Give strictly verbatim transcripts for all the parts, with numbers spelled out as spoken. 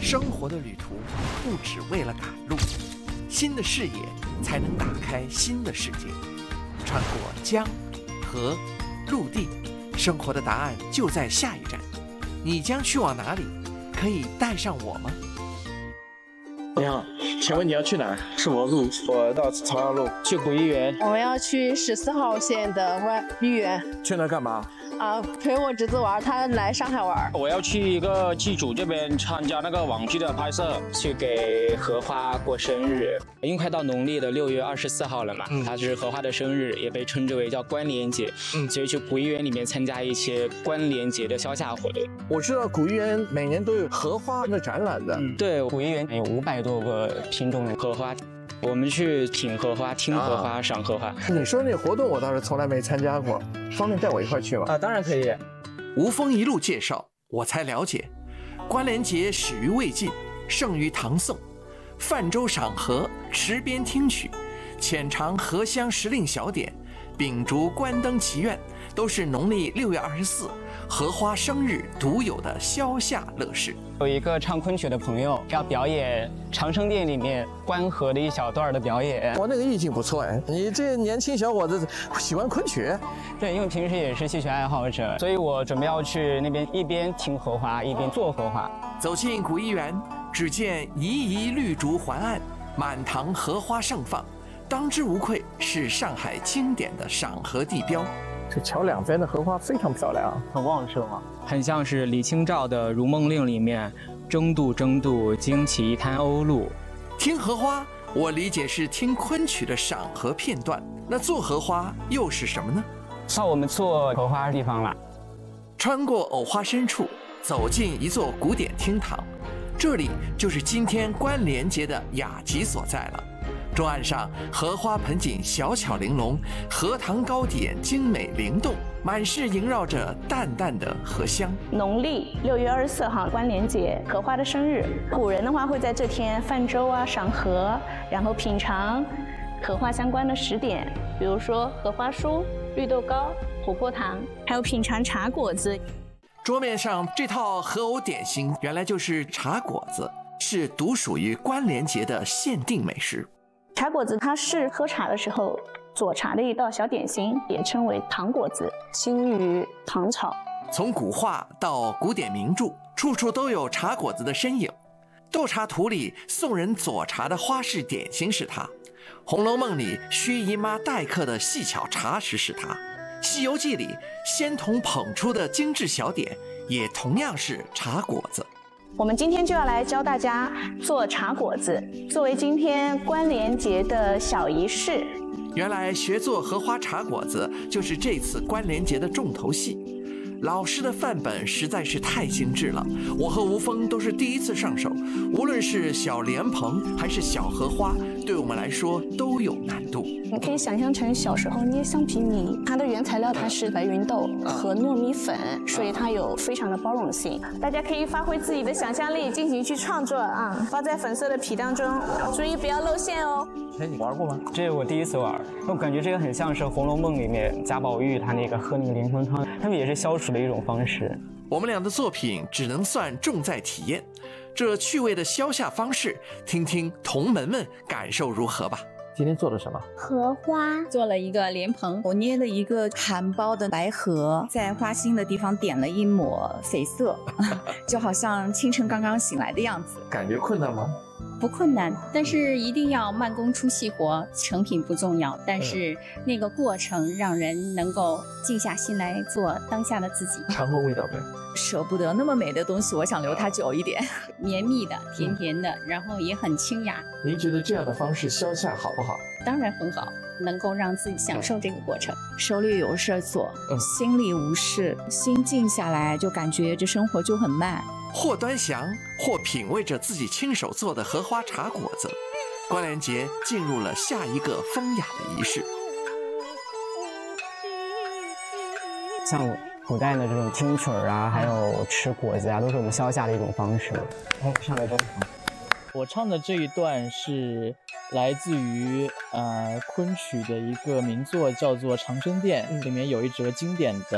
生活的旅途不只为了赶路，新的视野才能打开新的世界。穿过江、河、陆地，生活的答案就在下一站。你将去往哪里？可以带上我吗？ 你好，请问你要去哪儿？ 是我路， 我到朝阳路，去古一园。 我们要去十四号线的外豫园。 去那干嘛？ 啊，陪我侄子玩，他来上海玩。 我要去一个剧组这边参加那个网剧的拍摄， 去给荷花过生日。因为快到农历的六月二十四号了嘛，嗯、它是荷花的生日，也被称之为叫关联节。嗯，所以去古一园里面参加一些关联节的消夏活动。 我知道古一园每年都有荷花的展览的。 嗯、对，古一园有五百多个品种的荷花。我们去品荷花、听荷花、啊、赏荷花。 你说那活动我倒是从来没参加过，方便带我一块去吗？ 啊，当然可以。 吴峰一路介绍，我才了解，关联节始于魏晋，盛于唐宋。泛舟赏荷，池边听曲，浅尝荷香时令小点，秉烛观灯祈愿，都是农历六月二十四荷花生日独有的消夏乐事。 有一个唱昆曲的朋友要表演长生殿里面观荷的一小段的表演。 我那个意境不错哎，你这年轻小伙子喜欢昆曲？ 对，因为平时也是戏曲爱好者，所以我准备要去那边一边听荷花一边做荷花。 走进古一园，只见猗猗绿竹环岸，满堂荷花盛放，当之无愧是上海经典的赏荷地标。 这桥两边的荷花非常漂亮，很旺盛啊， 很像是李清照的《如梦令》里面“争渡争渡，惊起一滩鸥鹭”。 听荷花，我理解是听昆曲的赏荷片段，那做荷花又是什么呢？ 到我们做荷花的地方了。 穿过藕花深处，走进一座古典厅堂，这里就是今天关联节的雅集所在了。桌案上荷花盆景小巧玲珑，荷塘糕点精美灵动，满室萦绕着淡淡的荷香。 农历六月二十四号关联节，荷花的生日，古人的话会在这天泛舟啊、赏荷，然后品尝荷花相关的食点，比如说荷花酥、绿豆糕、琥珀糖，还有品尝茶果子。 桌面上这套荷藕点心原来就是茶果子，是独属于关联节的限定美食。 茶果子它是喝茶的时候佐茶的一道小点心，也称为糖果子，兴于唐朝。 从古画到古典名著，处处都有茶果子的身影。斗茶图里送人佐茶的花式点心是它，《红楼梦》里薛姨妈待客的细巧茶食是它，《西游记》里仙童捧出的精致小点也同样是茶果子。 我们今天就要来教大家做茶果子，作为今天关联节的小仪式。 原来学做荷花茶果子就是这次关联节的重头戏。老师的范本实在是太精致了，我和吴峰都是第一次上手，无论是小莲蓬还是小荷花，对我们来说都有难度。 你可以想象成小时候捏橡皮泥，它的原材料它是白芸豆和糯米粉，所以它有非常的包容性。大家可以发挥自己的想象力进行去创作啊，包在粉色的皮当中，注意不要露馅哦。 哎，你玩过吗？ 这是我第一次玩，我感觉这个很像是《红楼梦》里面贾宝玉他那个喝那个莲蓬汤，他们也是消暑的一种方式。 我们俩的作品只能算重在体验，这趣味的消夏方式，听听同门们感受如何吧。 今天做了什么？ 荷花做了一个莲蓬，我捏了一个含苞的白荷，在花心的地方点了一抹绯色，就好像清晨刚刚醒来的样子。 感觉困难吗？ 不困难，但是一定要慢工出细活，成品不重要，但是那个过程让人能够静下心来做当下的自己。 尝过味道没？ 舍不得那么美的东西，我想留它久一点。绵密的，甜甜的，然后也很清雅。 您觉得这样的方式消夏好不好？ 当然很好，能够让自己享受这个过程。手里有事做，嗯、心里无事，心静下来，就感觉这生活就很慢。 或端详，或品味着自己亲手做的荷花茶果子，关联节进入了下一个风雅的仪式。 像古代的这种听曲儿啊，还有吃果子啊，都是我们消夏的一种方式。哎，上来真好。 我唱的这一段是来自于呃昆曲的一个名作，叫做《长生殿》，里面有一折经典的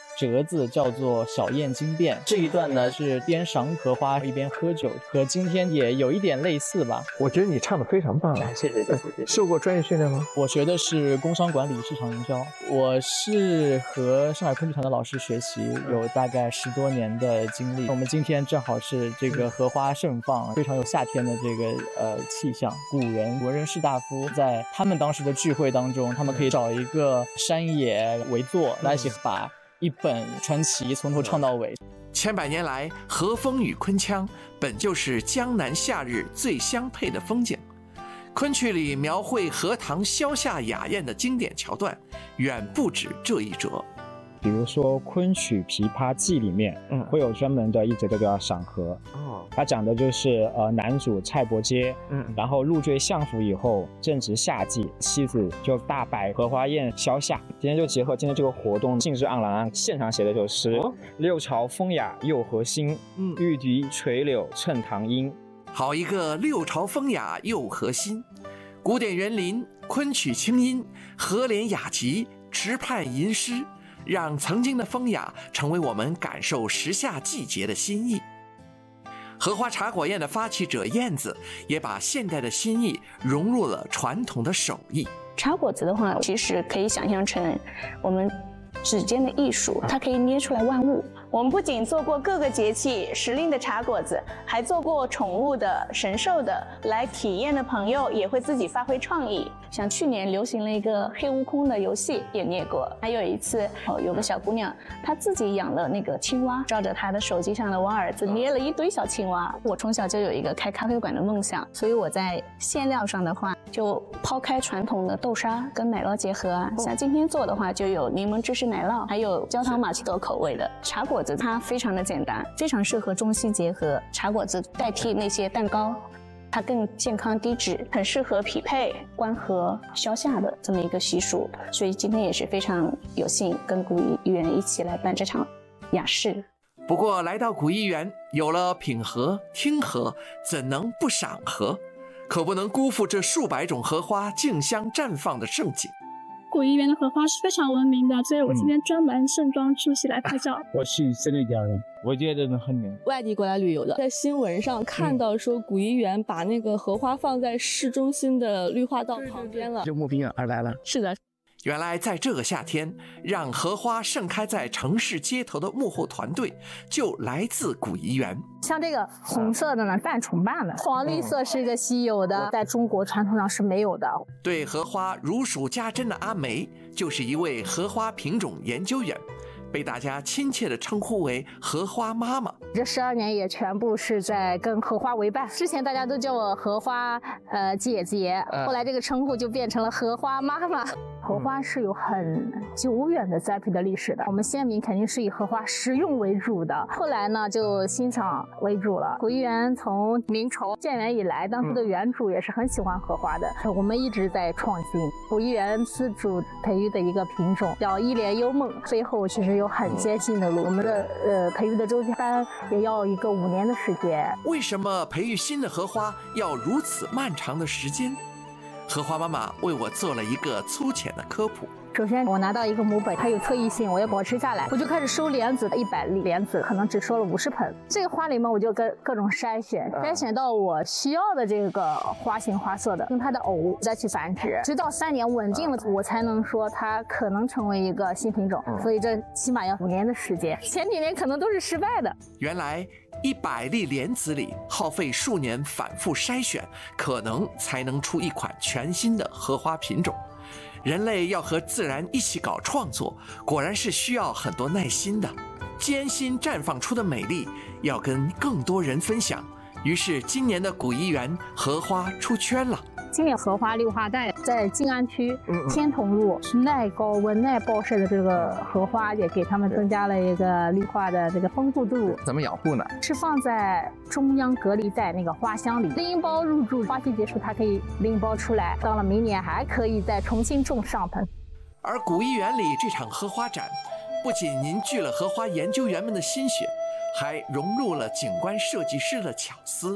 折子叫做小燕惊变。这一段呢是边赏荷花一边喝酒，和今天也有一点类似吧。 我觉得你唱得非常棒啊！ 谢谢谢谢。 受过专业训练吗？ 我学的是工商管理市场营销，我是和上海昆剧团的老师学习，有大概十多年的经历。我们今天正好是这个荷花盛放，非常有夏天的这个呃气象。古人文人士大夫在他们当时的聚会当中，他们可以找一个山野为座来一起把一本传奇从头唱到尾。 千百年来，荷风与昆腔本就是江南夏日最相配的风景。昆曲里描绘荷塘消夏雅宴的经典桥段，远不止这一折。 比如说昆曲《琵琶记》里面，嗯，会有专门的一节都叫赏荷。哦，它讲的就是呃男主蔡伯喈，嗯，然后入赘相府以后，正值夏季，妻子就大摆荷花宴消夏。今天就结合今天这个活动，兴致盎然，现场写的首诗：哦、六朝风雅又何心，嗯，玉笛垂柳衬堂音。 好一个六朝风雅又何心！古典园林、昆曲清音、荷莲雅集、池畔吟诗，让曾经的风雅成为我们感受时下季节的心意。荷花茶果宴的发起者燕子也把现代的心意融入了传统的手艺。 茶果子的话，其实可以想象成我们指尖的艺术，它可以捏出来万物。我们不仅做过各个节气时令的茶果子，还做过宠物的、神兽的。来体验的朋友也会自己发挥创意，像去年流行了一个黑悟空的游戏也捏过。还有一次，哦，有个小姑娘，她自己养了那个青蛙，照着她的手机上的王儿子捏了一堆小青蛙。我从小就有一个开咖啡馆的梦想，所以我在馅料上的话，就抛开传统的豆沙跟奶酪结合啊，像今天做的话，就有柠檬芝士奶酪，还有焦糖玛奇朵口味的茶果子。它非常的简单，非常适合中西结合。茶果子代替那些蛋糕，它更健康低脂，很适合匹配观荷消夏的这么一个习俗。所以今天也是非常有幸跟古艺园一起来办这场雅事。 不过来到古艺园，有了品荷、听荷，怎能不赏荷？可不能辜负这数百种荷花竞相绽放的盛景。 古艺园的荷花是非常闻名的，所以我今天专门盛装出席来拍照。 嗯、我是真的家人，我觉得很美。 外地过来旅游的，在新闻上看到说古艺园把那个荷花放在市中心的绿化道旁边了， 就慕名而来了。 是的。 原来在这个夏天，让荷花盛开在城市街头的幕后团队就来自古艺园。 像这个红色的呢，半重瓣的，黄绿色是一个稀有的，在中国传统上是没有的。 对荷花如数家珍的阿梅，就是一位荷花品种研究员，被大家亲切地称呼为荷花妈妈。 这十二年也全部是在跟荷花为伴。之前大家都叫我荷花呃姐姐，后来这个称呼就变成了荷花妈妈。荷花是有很久远的栽培的历史的，我们先民肯定是以荷花食用为主的，后来呢就欣赏为主了。古艺园从明朝建园以来，当时的园主也是很喜欢荷花的，我们一直在创新。古艺园自主培育的一个品种叫一帘幽梦，背后其实有很艰辛的路，我们的呃培育的周期班也要一个五年的时间。 为什么培育新的荷花要如此漫长的时间？荷花妈妈为我做了一个粗浅的科普。 首先我拿到一个母本，它有特异性，我要保持下来，我就开始收莲子，一百粒莲子可能只收了五十盆。这个花里面我就跟各种筛选，筛选到我需要的这个花型花色的，用它的藕再去繁殖，直到三年稳定了，我才能说它可能成为一个新品种。所以这起码要五年的时间，前几年可能都是失败的。 原来一百粒莲子里耗费数年反复筛选，可能才能出一款全新的荷花品种。人类要和自然一起搞创作，果然是需要很多耐心的。艰辛绽放出的美丽，要跟更多人分享。于是今年的古艺园荷花出圈了。 今年荷花绿化带在静安区天童路，耐高温耐暴晒的这个荷花也给他们增加了一个绿化的这个丰富度。 怎么养护呢？ 是放在中央隔离带那个花箱里，拎包入住，花期结束它可以拎包出来，到了明年还可以再重新种上盆。 而古艺园里这场荷花展，不仅凝聚了荷花研究员们的心血，还融入了景观设计师的巧思。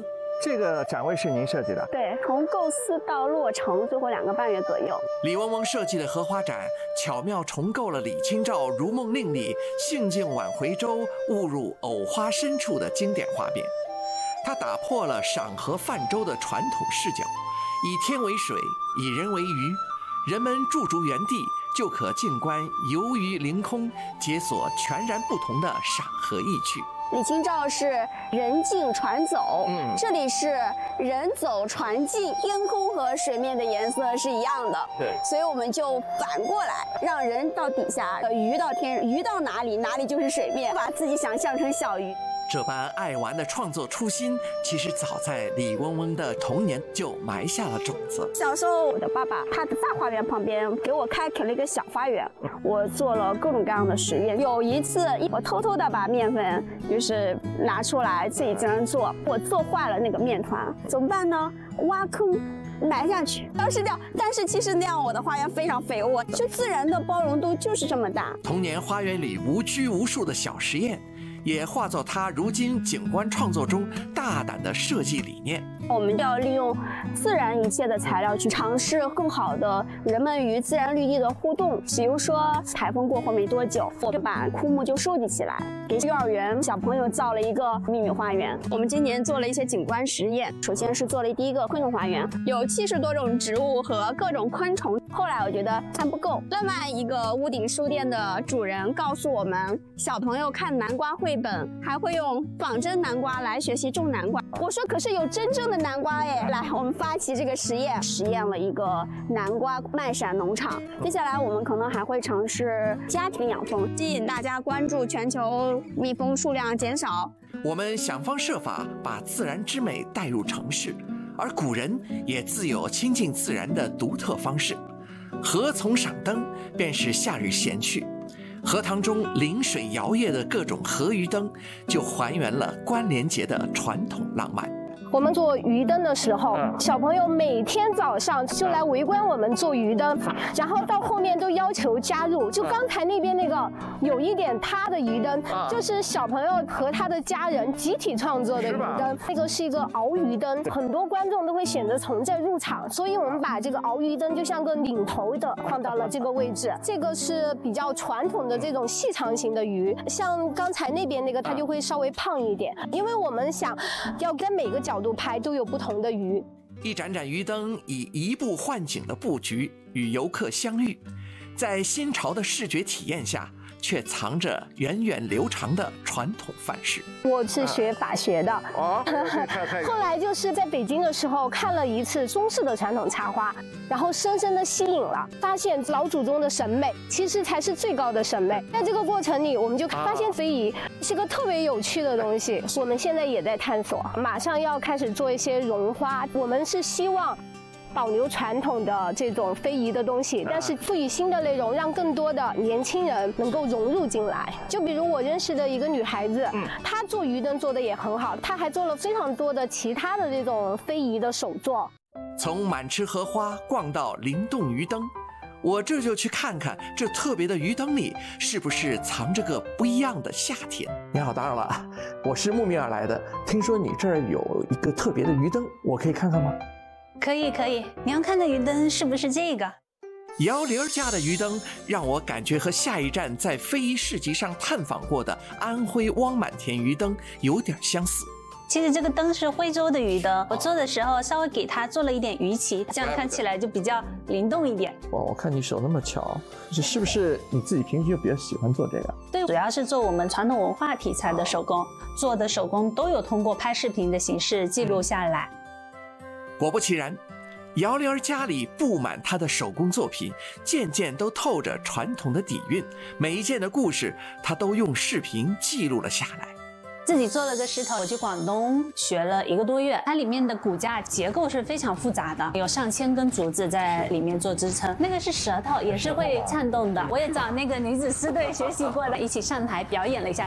这个展位是您设计的？ 对，从构思到落成，最后两个半月左右。 李嗡嗡设计的荷花展，巧妙重构了李清照《如梦令》里兴尽晚回舟，误入藕花深处的经典画面。它打破了赏荷泛舟的传统视角，以天为水，以人为鱼，人们驻足原地就可静观游鱼凌空，解锁全然不同的赏荷意趣。 李清照是人进船走，嗯，这里是人走船进，天空和水面的颜色是一样的，对，所以我们就反过来，让人到底下，鱼到天，鱼到哪里，哪里就是水面，把自己想象成小鱼。 这般爱玩的创作初心，其实早在李嗡嗡的童年就埋下了种子。 小时候，我的爸爸他的大花园旁边给我开垦了一个小花园，我做了各种各样的实验。有一次，我偷偷的把面粉就是拿出来自己这样做，我做坏了那个面团，怎么办呢？挖坑埋下去，当时这样，但是其实那样我的花园非常肥沃，就自然的包容度就是这么大。 童年花园里无拘无束的小实验，也化作他如今景观创作中大胆的设计理念。 我们要利用自然一切的材料去尝试更好的人们与自然绿地的互动。比如说台风过后没多久，我就把枯木就收集起来，给幼儿园小朋友造了一个秘密花园。我们今年做了一些景观实验，首先是做了第一个昆虫花园，有七十多种植物和各种昆虫。后来我觉得还不够，另外一个屋顶书店的主人告诉我们，小朋友看南瓜绘本还会用仿真南瓜来学习种南瓜。我说可是有真正的南瓜哎！来，我们发起这个实验，实验了一个南瓜卖闪农场。接下来我们可能还会尝试家庭养蜂，吸引大家关注全球蜜蜂数量减少。 我们想方设法把自然之美带入城市，而古人也自有亲近自然的独特方式。荷丛赏灯便是夏日闲趣，荷塘中临水摇曳的各种荷鱼灯，就还原了关联节的传统浪漫。 我们做鱼灯的时候，小朋友每天早上就来围观我们做鱼灯，然后到后面都要求加入。就刚才那边那个有一点他的鱼灯，就是小朋友和他的家人集体创作的鱼灯。那个是一个鳌鱼灯，很多观众都会选择从这入场，所以我们把这个鳌鱼灯就像个领头的放到了这个位置。这个是比较传统的这种细长型的鱼，像刚才那边那个它就会稍微胖一点，因为我们想要跟每个角度拍都有不同的鱼。 一盏盏鱼灯以移步换景的布局与游客相遇，在新潮的视觉体验下，却藏着源远流长的传统范式。 我是学法学的，哦，后来就是在北京的时候看了一次中式的传统插花，然后深深的吸引了，发现老祖宗的审美其实才是最高的审美。在这个过程里，我们就发现非遗是个特别有趣的东西，我们现在也在探索，马上要开始做一些绒花。我们是希望保留传统的这种非遗的东西，但是赋予新的内容，让更多的年轻人能够融入进来。就比如我认识的一个女孩子，嗯、她做鱼灯做的也很好，她还做了非常多的其他的这种非遗的手作。 从满池荷花逛到灵动鱼灯，我这就去看看这特别的鱼灯里是不是藏着个不一样的夏天。 你好，打扰了，我是慕名而来的，听说你这儿有一个特别的鱼灯，我可以看看吗？ 可以可以，你要看的鱼灯是不是这个？ 姚玲家的鱼灯让我感觉和下一站在非遗市集上探访过的安徽汪满田鱼灯有点相似。 其实这个灯是徽州的鱼灯，我做的时候稍微给它做了一点鱼鳍，这样看起来就比较灵动一点。 哇，我看你手那么巧，这是不是你自己平时就比较喜欢做这个？ 对，主要是做我们传统文化题材的手工，做的手工都有通过拍视频的形式记录下来。 果不其然，姚玲儿家里布满她的手工作品，件件都透着传统的底蕴，每一件的故事她都用视频记录了下来。 自己做了个石头，我去广东学了一个多月，它里面的骨架结构是非常复杂的，有上千根竹子在里面做支撑。那个是舌头，也是会颤动的，我也找那个女子师队学习过的，一起上台表演了一下。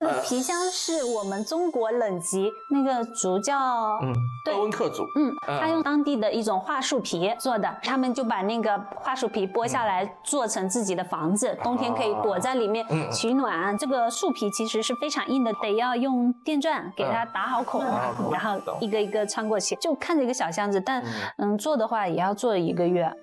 皮箱是我们中国冷极那个族叫嗯，鄂温克族， 嗯，他用当地的一种桦树皮做的，他们就把那个桦树皮剥下来做成自己的房子，冬天可以躲在里面取暖。这个树皮其实是非常硬的，得要用电钻给它打好孔，然后一个一个穿过去，就看着一个小箱子，但嗯做的话也要做一个月。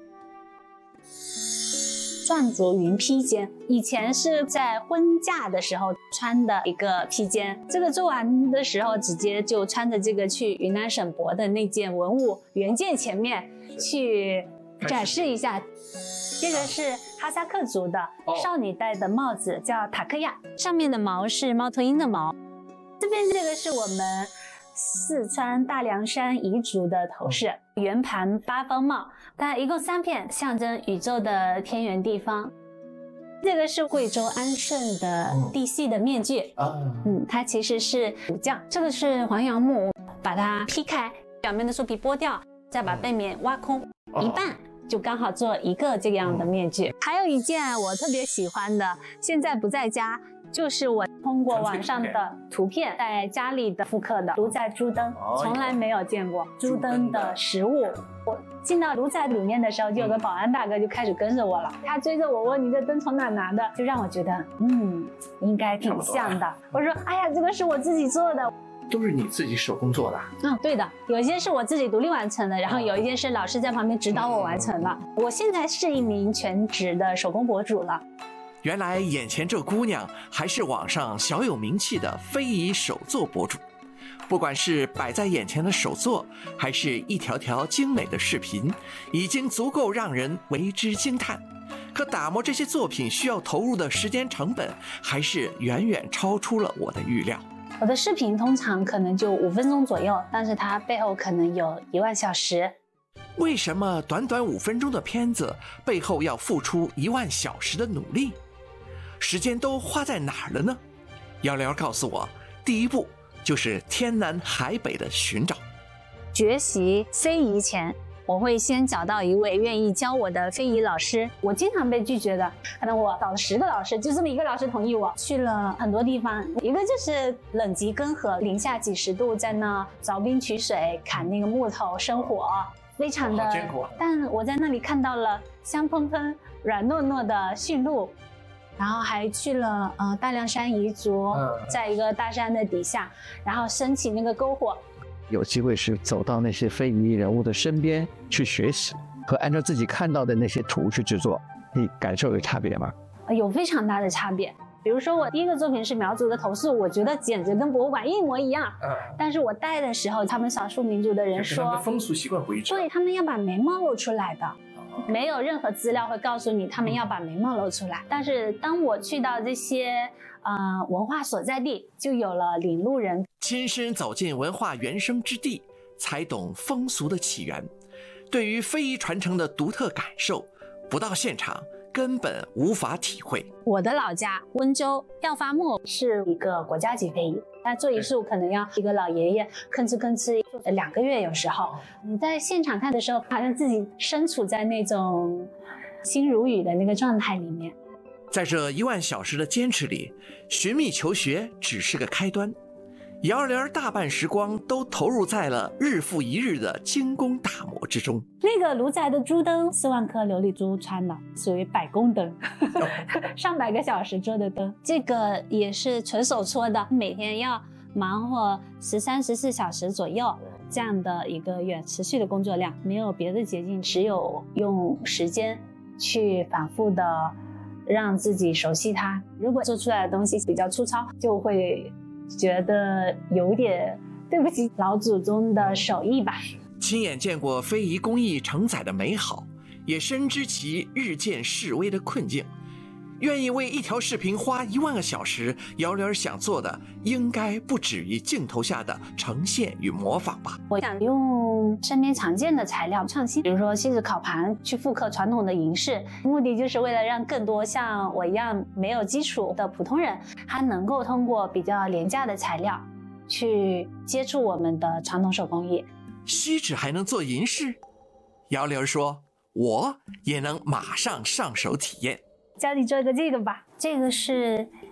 篆族云披肩，以前是在婚嫁的时候穿的一个披肩，这个做完的时候直接就穿着这个去云南省博的那件文物原件前面去展示一下。这个是哈萨克族的少女戴的帽子，叫塔克亚，上面的毛是猫头鹰的毛。这边这个是我们四川大凉山彝族的头饰，圆盘八方帽，它一共三片，象征宇宙的天圆地方。这个是贵州安顺的地系的面具，嗯，它其实是武将。这个是黄杨木，把它劈开，表面的树皮剥掉，再把背面挖空一半，就刚好做一个这样的面具。还有一件我特别喜欢的，现在不在家，就是我通过网上的图片在家里的复刻的卢仔猪灯，从来没有见过猪灯的实物。我进到卢仔里面的时候，就有个保安大哥就开始跟着我了，他追着我问你这灯从哪拿的，就让我觉得嗯应该挺像的。我说哎呀，这个是我自己做的。 都是你自己手工做的？ 嗯，对的，有一些是我自己独立完成的，然后有一些是老师在旁边指导我完成的。我现在是一名全职的手工博主了。 原来眼前这姑娘还是网上小有名气的非遗手作博主，不管是摆在眼前的手作，还是一条条精美的视频，已经足够让人为之惊叹。可打磨这些作品需要投入的时间成本，还是远远超出了我的预料。 我的视频通常可能就五分钟左右，但是它背后可能有一万小时。 为什么短短五分钟的片子背后要付出一万小时的努力？时间都花在哪儿了呢？瑶瑶告诉我，第一步就是天南海北的寻找。 学习非遗前，我会先找到一位愿意教我的非遗老师。我经常被拒绝的，可能我找了十个老师，就这么一个老师同意我。去了很多地方，一个就是冷极根河，零下几十度，在那凿冰取水，砍那个木头生火，非常的艰苦。但我在那里看到了香喷喷、软糯糯的驯鹿。然后还去了呃大凉山彝族，在一个大山的底下，然后升起那个篝火。 有机会是走到那些非遗人物的身边去学习，和按照自己看到的那些图去制作，你感受有差别吗？ 有非常大的差别。比如说我第一个作品是苗族的头饰，我觉得简直跟博物馆一模一样。嗯，但是我戴的时候，他们少数民族的人说， 他们的风俗习惯不一致， 对，他们要把眉毛露出来的。没有任何资料会告诉你他们要把眉毛露出来，但是当我去到这些呃文化所在地，就有了领路人， 亲身走进文化原生之地，才懂风俗的起源。对于非遗传承的独特感受，不到现场根本无法体会。 我的老家温州耀发木是一个国家级非遗，那做一束可能要一个老爷爷吭哧吭哧两个月，有时候你在现场看的时候，好像自己身处在那种心如雨的那个状态里面。 在这一万小时的坚持里，寻觅求学只是个开端。瑶莲大半时光都投入在了日复一日的精工打磨之中。 那个卢仔的猪灯，四万颗琉璃珠穿的，属于百工灯，上百个小时做的灯。这个也是纯手搓的，每天要忙活十三、十四小时左右，这样的一个远持续的工作量，没有别的捷径，只有用时间去反复的让自己熟悉它。如果做出来的东西比较粗糙，就会觉得有点对不起老祖宗的手艺吧。 亲眼见过非遗工艺承载的美好，也深知其日渐式微的困境。愿意为一条视频花一万个小时，瑶莲想做的应该不止于镜头下的呈现与模仿吧。 我想用身边常见的材料创新，比如说锡纸烤盘，去复刻传统的银饰，目的就是为了让更多像我一样没有基础的普通人，他能够通过比较廉价的材料去接触我们的传统手工艺。 锡纸还能做银饰？瑶莲说，我也能马上上手体验。 教你做一个这个吧，这个是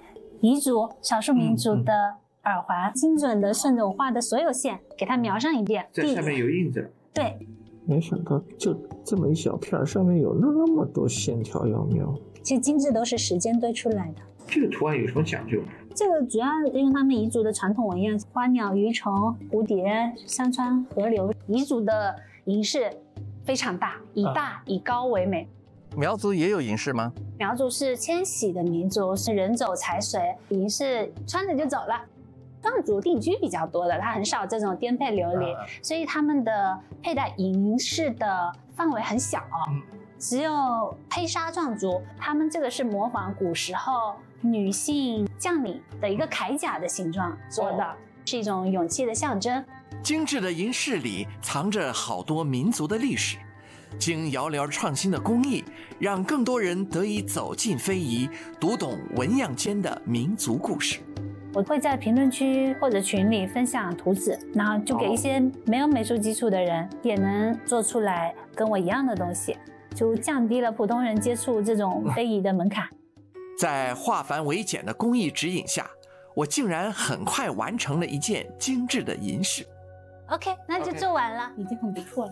彝族、少数民族的耳环，嗯、精准的顺着我画的所有线给它描上一遍。 这上面有印子了。 对。 没想到就这么一小片，上面有那么多线条要描。 其实精致都是时间堆出来的。 这个图案有什么讲究？ 这个主要用他们彝族的传统纹样，花鸟鱼虫、蝴蝶、山川、河流。彝族的银饰非常大，以大、啊、以高为美。 苗族也有银饰吗？ 苗族是迁徙的民族，是人走财随，银饰穿着就走了。藏族定居比较多的，它很少这种颠沛流离，啊、所以他们的佩戴银饰的范围很小。嗯、只有黑沙藏族，他们这个是模仿古时候女性将领的一个铠甲的形状做的，哦、是一种勇气的象征。 精致的银饰里藏着好多民族的历史，经姚聊创新的工艺，让更多人得以走进非遗，读懂纹样间的民族故事。 我会在评论区或者群里分享图纸，然后就给一些没有美术基础的人也能做出来跟我一样的东西，就降低了普通人接触这种非遗的门槛。 在化繁为简的工艺指引下，我竟然很快完成了一件精致的银饰。 OK， 那就做完了， okay. 已经很不错了。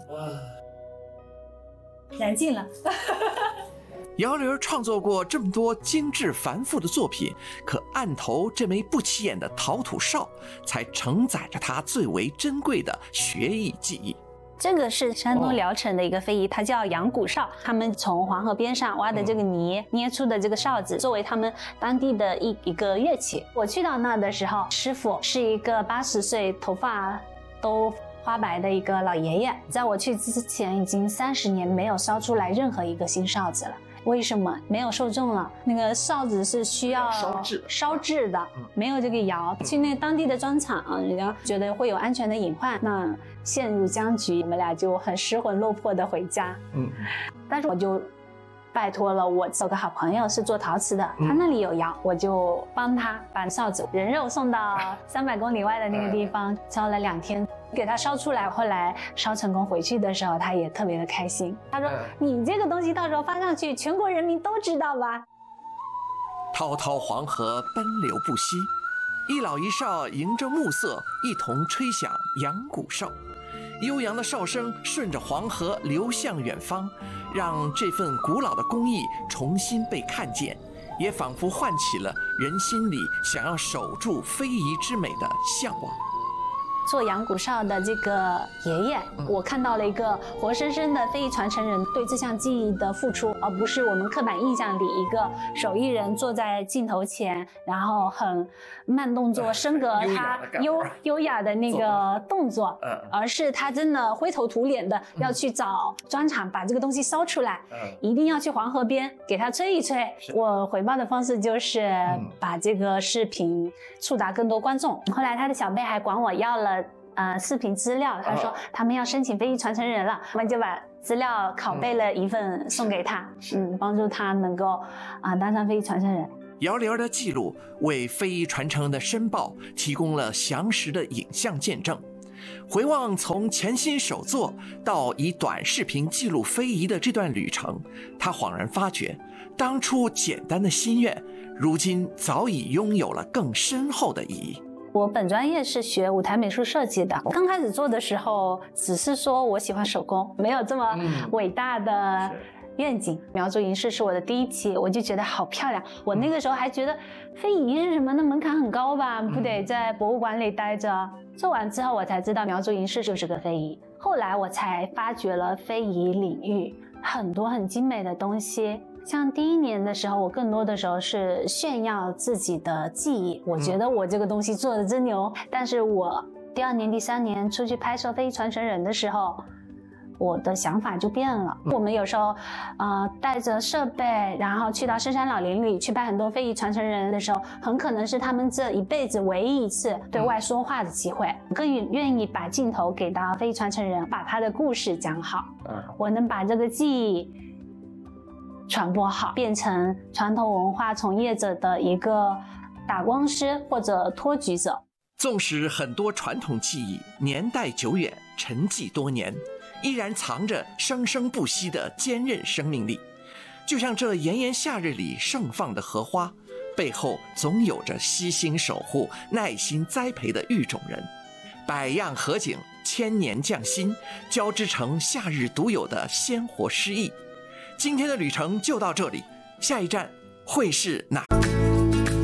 燃尽了。 姚流创作过这么多精致繁复的作品，可案头这枚不起眼的陶土哨，才承载着他最为珍贵的学艺技艺。 这个是山东聊城的一个非遗，它叫阳谷哨。他们从黄河边上挖的这个泥，捏出的这个哨子，作为他们当地的一一个乐器。我去到那的时候，师傅是一个八十岁，头发都花白的一个老爷爷。在我去之前，已经三十年没有烧出来任何一个新哨子了。为什么？没有受众了。那个哨子是需要烧制烧制的，没有这个窑。去那当地的砖厂，人家觉得会有安全的隐患，那陷入僵局，我们俩就很失魂落魄的回家。嗯，但是我就拜托了我有个好朋友是做陶瓷的，他那里有窑，我就帮他把哨子人肉送到三百公里外的那个地方，烧了两天。给他烧出来，后来烧成功回去的时候，他也特别的开心。他说：“你这个东西到时候发上去，全国人民都知道吧？” 滔滔黄河奔流不息，一老一少迎着暮色，一同吹响阳谷哨。悠扬的哨声顺着黄河流向远方，让这份古老的工艺重新被看见，也仿佛唤起了人心里想要守住非遗之美的向往。 做阳谷哨的这个爷爷，我看到了一个活生生的非遗传承人对这项技艺的付出，而不是我们刻板印象里一个手艺人坐在镜头前，然后很慢动作升格他优优雅的那个动作，而是他真的灰头土脸的要去找砖厂把这个东西烧出来，一定要去黄河边给他吹一吹。我回报的方式就是把这个视频触达更多观众。后来他的小辈还管我要了呃，视频资料，他说他们要申请非遗传承人了，我们就把资料拷贝了一份送给他，嗯，帮助他能够啊、呃、当上非遗传承人。 姚流的记录为非遗传承人的申报提供了详实的影像见证。回望从潜心手作到以短视频记录非遗的这段旅程，他恍然发觉，当初简单的心愿，如今早已拥有了更深厚的意义。 我本专业是学舞台美术设计的，刚开始做的时候只是说我喜欢手工，没有这么伟大的愿景。苗族银饰是我的第一期，我就觉得好漂亮。我那个时候还觉得非遗是什么，那门槛很高吧，不得在博物馆里待着。做完之后我才知道苗族银饰就是个非遗，后来我才发掘了非遗领域很多很精美的东西。像第一年的时候，我更多的时候是炫耀自己的技艺，我觉得我这个东西做的真牛。但是我第二年第三年出去拍摄非遗传承人的时候，我的想法就变了。我们有时候呃带着设备，然后去到深山老林里去拍很多非遗传承人的时候，很可能是他们这一辈子唯一一次对外说话的机会。更愿意把镜头给到非遗传承人，把他的故事讲好，我能把这个技艺传播好，变成传统文化从业者的一个打光师或者托举者。 纵使很多传统技艺年代久远，沉寂多年，依然藏着生生不息的坚韧生命力。就像这炎炎夏日里盛放的荷花， 背后总有着悉心守护、耐心栽培的育种人。百样河景，千年匠心，交织成夏日独有的鲜活诗意。今天的旅程就到这里，下一站会是哪？